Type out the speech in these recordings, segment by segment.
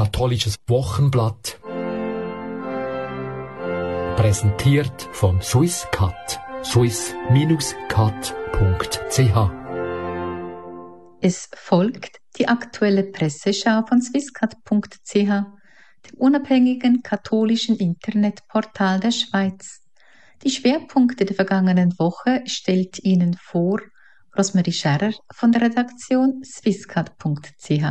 katholisches Wochenblatt. Präsentiert vom Swisscat. swiss-cat.ch. Es folgt die aktuelle Presseschau von swisscat.ch, dem unabhängigen katholischen Internetportal der Schweiz. Die Schwerpunkte der vergangenen Woche stellt Ihnen vor Rosemarie Scherrer von der Redaktion swisscat.ch.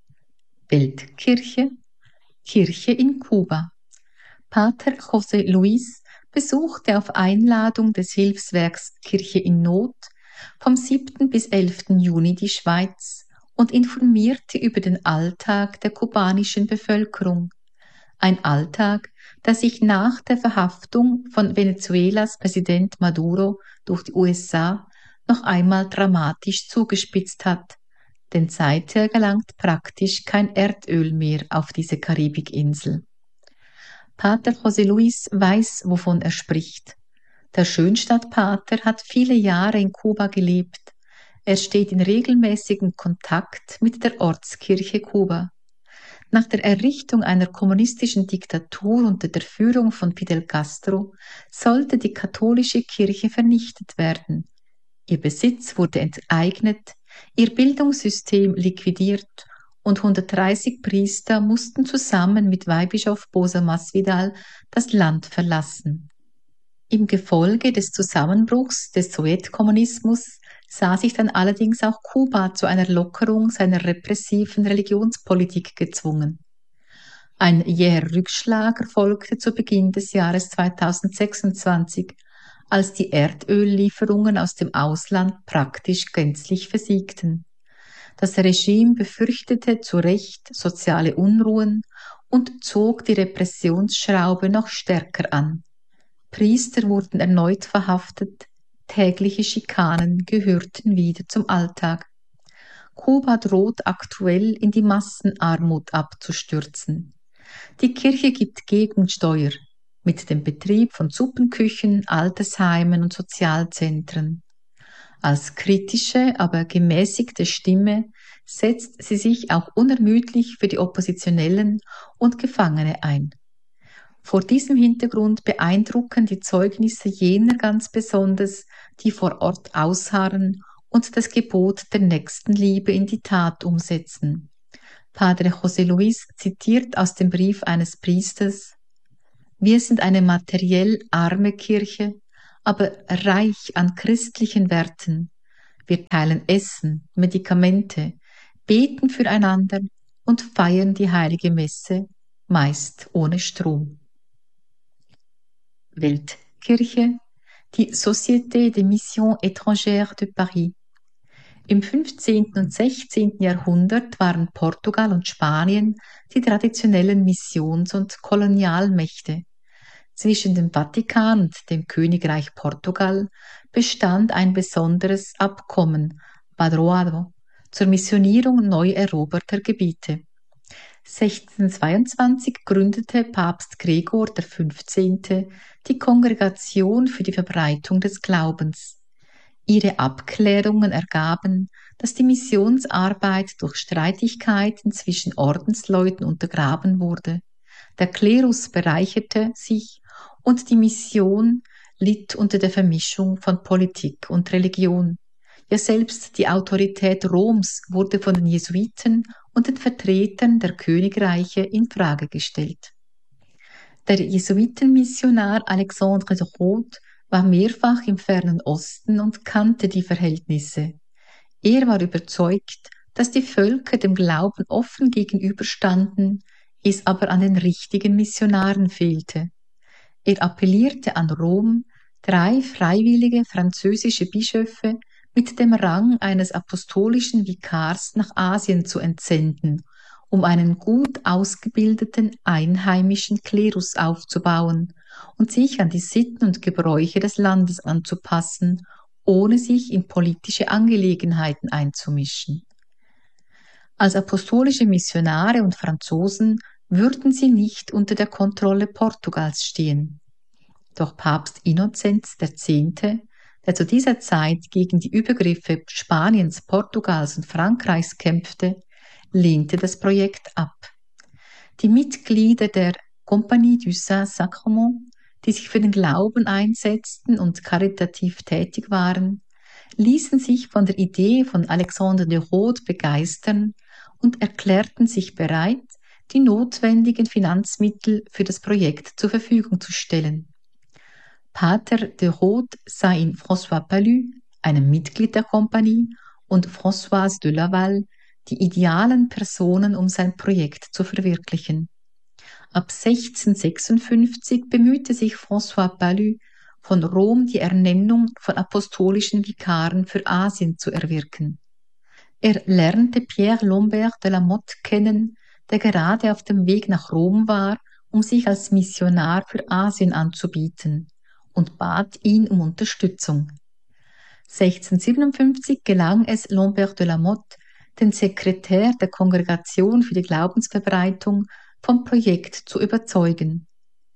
Weltkirche, Kirche in Kuba. Pater José Luis besuchte auf Einladung des Hilfswerks Kirche in Not vom 7. bis 11. Juni die Schweiz und informierte über den Alltag der kubanischen Bevölkerung. Ein Alltag, der sich nach der Verhaftung von Venezuelas Präsident Maduro durch die USA noch einmal dramatisch zugespitzt hat, denn seither gelangt praktisch kein Erdöl mehr auf diese Karibikinsel. Pater José Luis weiß, wovon er spricht. Der Schönstadtpater hat viele Jahre in Kuba gelebt. Er steht in regelmäßigem Kontakt mit der Ortskirche Kuba. Nach der Errichtung einer kommunistischen Diktatur unter der Führung von Fidel Castro sollte die katholische Kirche vernichtet werden. Ihr Besitz wurde enteignet, ihr Bildungssystem liquidiert und 130 Priester mussten zusammen mit Weihbischof Bosa Masvidal das Land verlassen. Im Gefolge des Zusammenbruchs des Sowjetkommunismus sah sich dann allerdings auch Kuba zu einer Lockerung seiner repressiven Religionspolitik gezwungen. Ein jäher Rückschlag erfolgte zu Beginn des Jahres 2026, als die Erdöllieferungen aus dem Ausland praktisch gänzlich versiegten. Das Regime befürchtete zu Recht soziale Unruhen und zog die Repressionsschraube noch stärker an. Priester wurden erneut verhaftet, tägliche Schikanen gehörten wieder zum Alltag. Kuba droht aktuell in die Massenarmut abzustürzen. Die Kirche gibt Gegensteuer mit dem Betrieb von Suppenküchen, Altersheimen und Sozialzentren. Als kritische, aber gemäßigte Stimme setzt sie sich auch unermüdlich für die Oppositionellen und Gefangene ein. Vor diesem Hintergrund beeindrucken die Zeugnisse jener ganz besonders, die vor Ort ausharren und das Gebot der Nächstenliebe in die Tat umsetzen. Padre José Luis zitiert aus dem Brief eines Priesters: Wir sind eine materiell arme Kirche, aber reich an christlichen Werten. Wir teilen Essen, Medikamente, beten füreinander und feiern die heilige Messe, meist ohne Strom. Weltkirche, die Société des Missions étrangères de Paris. Im 15. und 16. Jahrhundert waren Portugal und Spanien die traditionellen Missions- und Kolonialmächte. Zwischen dem Vatikan und dem Königreich Portugal bestand ein besonderes Abkommen, Padroado, zur Missionierung neu eroberter Gebiete. 1622 gründete Papst Gregor XV. Die Kongregation für die Verbreitung des Glaubens. Ihre Abklärungen ergaben, dass die Missionsarbeit durch Streitigkeiten zwischen Ordensleuten untergraben wurde. Der Klerus bereicherte sich und die Mission litt unter der Vermischung von Politik und Religion. Ja, selbst die Autorität Roms wurde von den Jesuiten und den Vertretern der Königreiche in Frage gestellt. Der Jesuitenmissionar Alexandre de Groot war mehrfach im fernen Osten und kannte die Verhältnisse. Er war überzeugt, dass die Völker dem Glauben offen gegenüberstanden, es aber an den richtigen Missionaren fehlte. Er appellierte an Rom, 3 freiwillige französische Bischöfe mit dem Rang eines apostolischen Vikars nach Asien zu entsenden, um einen gut ausgebildeten einheimischen Klerus aufzubauen und sich an die Sitten und Gebräuche des Landes anzupassen, ohne sich in politische Angelegenheiten einzumischen. Als apostolische Missionare und Franzosen würden sie nicht unter der Kontrolle Portugals stehen. Doch Papst Innozenz X., der zu dieser Zeit gegen die Übergriffe Spaniens, Portugals und Frankreichs kämpfte, lehnte das Projekt ab. Die Mitglieder der Compagnie du Saint-Sacrement, die sich für den Glauben einsetzten und karitativ tätig waren, ließen sich von der Idee von Alexandre de Rhodes begeistern und erklärten sich bereit, die notwendigen Finanzmittel für das Projekt zur Verfügung zu stellen. Pater de Rhodes sah in François Palu, einem Mitglied der Kompanie, und Françoise de Laval die idealen Personen, um sein Projekt zu verwirklichen. Ab 1656 bemühte sich François Palu, von Rom die Ernennung von apostolischen Vikaren für Asien zu erwirken. Er lernte Pierre Lombert de la Motte kennen, der gerade auf dem Weg nach Rom war, um sich als Missionar für Asien anzubieten, und bat ihn um Unterstützung. 1657 gelang es Lombert de la Motte, den Sekretär der Kongregation für die Glaubensverbreitung vom Projekt zu überzeugen.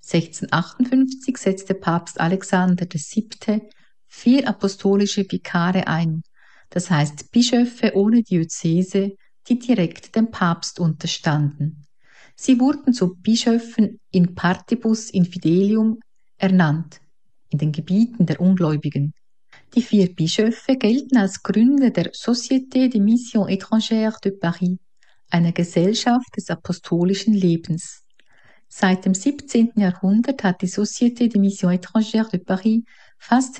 1658 setzte Papst Alexander VII. 4 apostolische Vikare ein, das heißt Bischöfe ohne Diözese, die direkt dem Papst unterstanden. Sie wurden zu Bischöfen in partibus infidelium ernannt, in den Gebieten der Ungläubigen. Die 4 Bischöfe gelten als Gründer der Société de Mission étrangère de Paris, einer Gesellschaft des apostolischen Lebens. Seit dem 17. Jahrhundert hat die Société de Mission étrangère de Paris fast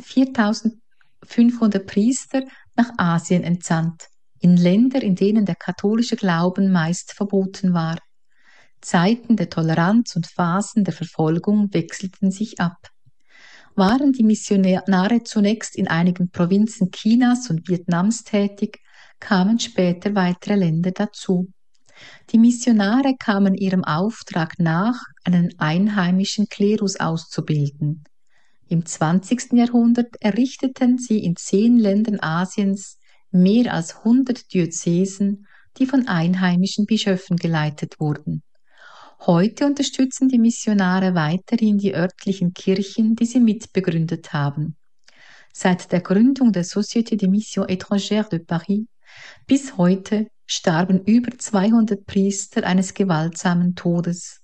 4500 Priester nach Asien entsandt, in Länder, in denen der katholische Glauben meist verboten war. Zeiten der Toleranz und Phasen der Verfolgung wechselten sich ab. Waren die Missionare zunächst in einigen Provinzen Chinas und Vietnams tätig, kamen später weitere Länder dazu. Die Missionare kamen ihrem Auftrag nach, einen einheimischen Klerus auszubilden. Im 20. Jahrhundert errichteten sie in 10 Ländern Asiens mehr als 100 Diözesen, die von einheimischen Bischöfen geleitet wurden. Heute unterstützen die Missionare weiterhin die örtlichen Kirchen, die sie mitbegründet haben. Seit der Gründung der Société de Mission étrangère de Paris bis heute starben über 200 Priester eines gewaltsamen Todes.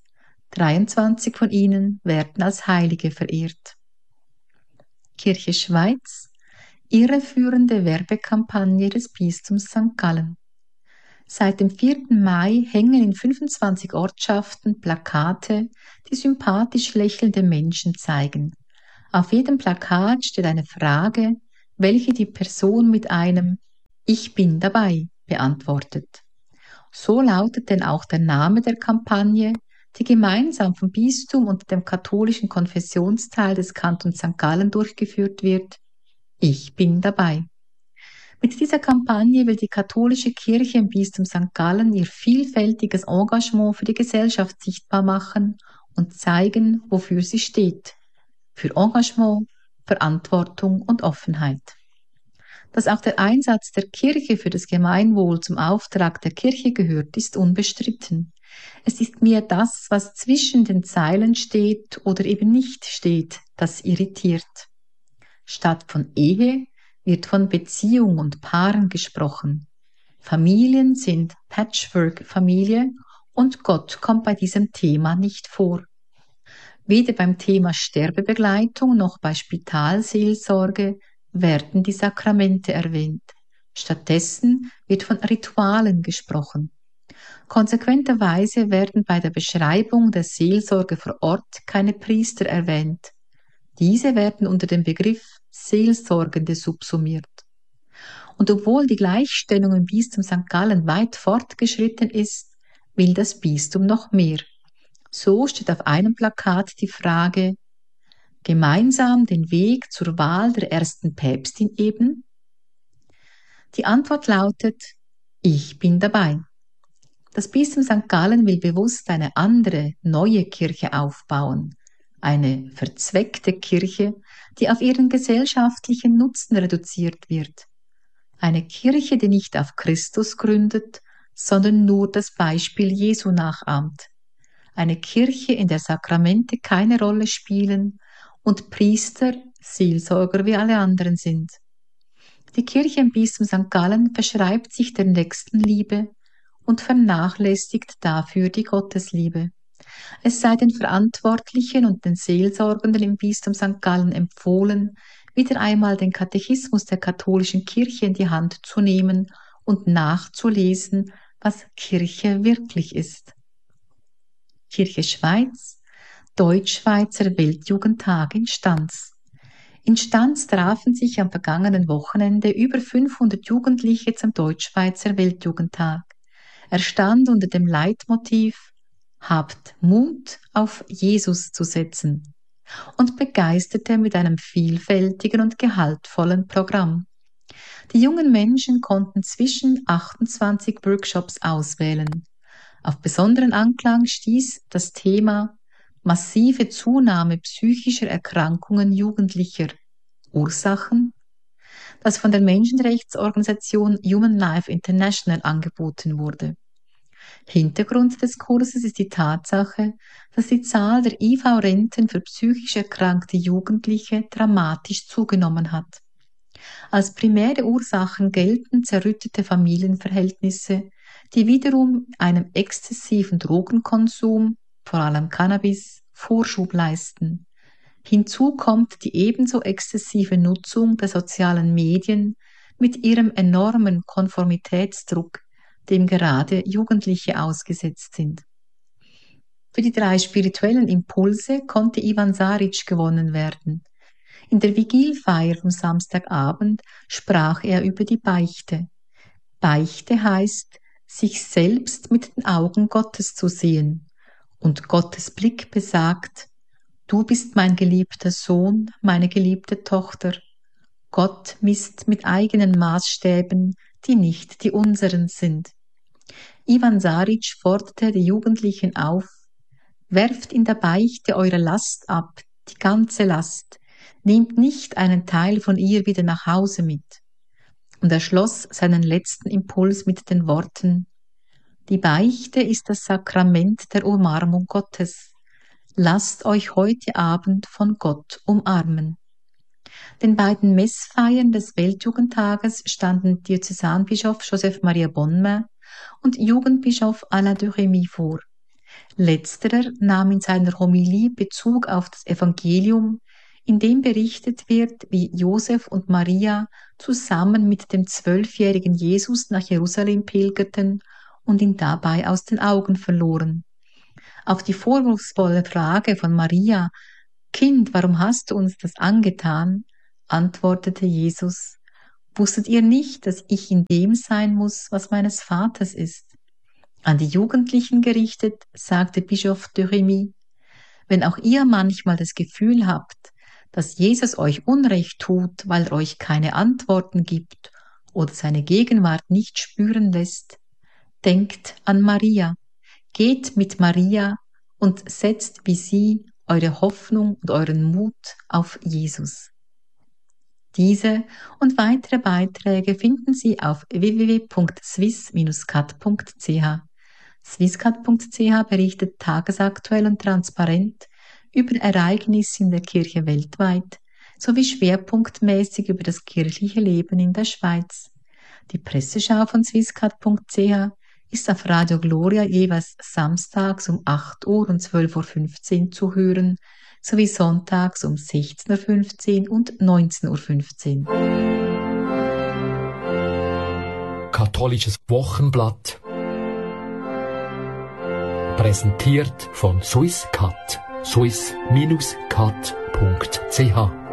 23 von ihnen werden als Heilige verehrt. Kirche Schweiz, irreführende Werbekampagne des Bistums St. Gallen. Seit dem 4. Mai hängen in 25 Ortschaften Plakate, die sympathisch lächelnde Menschen zeigen. Auf jedem Plakat steht eine Frage, welche die Person mit einem „Ich bin dabei“ beantwortet. So lautet denn auch der Name der Kampagne, die gemeinsam vom Bistum und dem katholischen Konfessionsteil des Kantons St. Gallen durchgeführt wird: Ich bin dabei. Mit dieser Kampagne will die katholische Kirche im Bistum St. Gallen ihr vielfältiges Engagement für die Gesellschaft sichtbar machen und zeigen, wofür sie steht: für Engagement, Verantwortung und Offenheit. Dass auch der Einsatz der Kirche für das Gemeinwohl zum Auftrag der Kirche gehört, ist unbestritten. Es ist mehr das, was zwischen den Zeilen steht oder eben nicht steht, das irritiert. Statt von Ehe wird von Beziehung und Paaren gesprochen. Familien sind Patchwork-Familie und Gott kommt bei diesem Thema nicht vor. Weder beim Thema Sterbebegleitung noch bei Spitalseelsorge werden die Sakramente erwähnt. Stattdessen wird von Ritualen gesprochen. Konsequenterweise werden bei der Beschreibung der Seelsorge vor Ort keine Priester erwähnt. Diese werden unter dem Begriff Seelsorgende subsumiert. Und obwohl die Gleichstellung im Bistum St. Gallen weit fortgeschritten ist, will das Bistum noch mehr. So steht auf einem Plakat die Frage: Gemeinsam den Weg zur Wahl der ersten Päpstin ebnen? Die Antwort lautet: Ich bin dabei. Das Bistum St. Gallen will bewusst eine andere, neue Kirche aufbauen. Eine verzweckte Kirche, die auf ihren gesellschaftlichen Nutzen reduziert wird. Eine Kirche, die nicht auf Christus gründet, sondern nur das Beispiel Jesu nachahmt. Eine Kirche, in der Sakramente keine Rolle spielen und Priester Seelsorger wie alle anderen sind. Die Kirche im Bistum St. Gallen verschreibt sich der Nächstenliebe und vernachlässigt dafür die Gottesliebe. Es sei den Verantwortlichen und den Seelsorgenden im Bistum St. Gallen empfohlen, wieder einmal den Katechismus der katholischen Kirche in die Hand zu nehmen und nachzulesen, was Kirche wirklich ist. Kirche Schweiz, Deutschschweizer Weltjugendtag in Stans. In Stans trafen sich am vergangenen Wochenende über 500 Jugendliche zum Deutschschweizer Weltjugendtag. Er stand unter dem Leitmotiv „Habt Mut, auf Jesus zu setzen“ und begeisterte mit einem vielfältigen und gehaltvollen Programm. Die jungen Menschen konnten zwischen 28 Workshops auswählen. Auf besonderen Anklang stieß das Thema massive Zunahme psychischer Erkrankungen Jugendlicher. Ursachen? Das von der Menschenrechtsorganisation Human Life International angeboten wurde. Hintergrund des Kurses ist die Tatsache, dass die Zahl der IV-Renten für psychisch erkrankte Jugendliche dramatisch zugenommen hat. Als primäre Ursachen gelten zerrüttete Familienverhältnisse, die wiederum einem exzessiven Drogenkonsum, vor allem Cannabis, Vorschub leisten. Hinzu kommt die ebenso exzessive Nutzung der sozialen Medien mit ihrem enormen Konformitätsdruck, dem gerade Jugendliche ausgesetzt sind. Für die 3 spirituellen Impulse konnte Ivan Saric gewonnen werden. In der Vigilfeier vom Samstagabend sprach er über die Beichte. Beichte heißt, sich selbst mit den Augen Gottes zu sehen. Und Gottes Blick besagt, du bist mein geliebter Sohn, meine geliebte Tochter. Gott misst mit eigenen Maßstäben, die nicht die unseren sind. Ivan Saric forderte die Jugendlichen auf, werft in der Beichte eure Last ab, die ganze Last, nehmt nicht einen Teil von ihr wieder nach Hause mit. Und er schloss seinen letzten Impuls mit den Worten, die Beichte ist das Sakrament der Umarmung Gottes. Lasst euch heute Abend von Gott umarmen. Den beiden Messfeiern des Weltjugendtages standen Diözesanbischof Joseph Maria Bonmain und Jugendbischof Alain de Rémy vor. Letzterer nahm in seiner Homilie Bezug auf das Evangelium, in dem berichtet wird, wie Josef und Maria zusammen mit dem 12-jährigen Jesus nach Jerusalem pilgerten und ihn dabei aus den Augen verloren. Auf die vorwurfsvolle Frage von Maria, »Kind, warum hast du uns das angetan?«, antwortete Jesus, »Wusstet ihr nicht, dass ich in dem sein muss, was meines Vaters ist?« An die Jugendlichen gerichtet, sagte Bischof de Rémy, »Wenn auch ihr manchmal das Gefühl habt, dass Jesus euch Unrecht tut, weil er euch keine Antworten gibt oder seine Gegenwart nicht spüren lässt, denkt an Maria, geht mit Maria und setzt wie sie eure Hoffnung und euren Mut auf Jesus.« Diese und weitere Beiträge finden Sie auf www.swiss-cat.ch. Swisscat.ch berichtet tagesaktuell und transparent über Ereignisse in der Kirche weltweit sowie schwerpunktmäßig über das kirchliche Leben in der Schweiz. Die Presseschau von Swisscat.ch ist auf Radio Gloria jeweils samstags um 8 Uhr und 12.15 Uhr zu hören, sowie sonntags um 16.15 Uhr und 19.15 Uhr. Katholisches Wochenblatt. Präsentiert von Swisscat. swiss-cat.ch